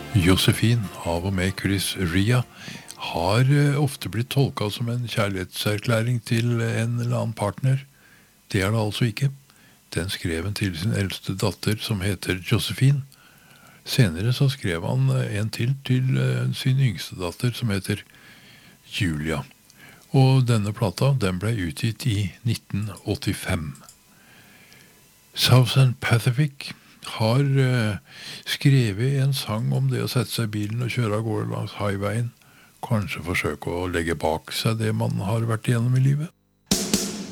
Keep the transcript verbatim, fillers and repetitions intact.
Josefin, av og med Chris Ria, har eh, ofte blitt tolket som en kjærlighetserklæring til en eller annen partner. Det er det altså ikke. Den skrev han til sin eldste datter, som heter Josefin. Senere så skrev han eh, en til til eh, sin yngste datter, som heter Julia. Og denne plata, den ble utgitt i nitten åttifem. Southern Pacific har uh, skrevet en sang om det å sette seg i bilen og kjøre av gårde langs highwayen. Kanskje forsøke å legge bak seg det man har vært igjennom i livet.